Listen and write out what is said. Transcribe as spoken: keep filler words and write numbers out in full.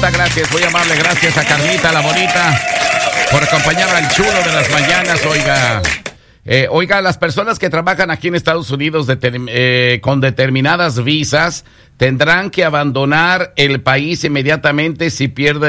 Carlota, gracias, muy amable, gracias a Carlita, la bonita, por acompañar al chulo de las mañanas, oiga. Eh, oiga, las personas que trabajan aquí en Estados Unidos de, eh, con determinadas visas tendrán que abandonar el país inmediatamente si pierden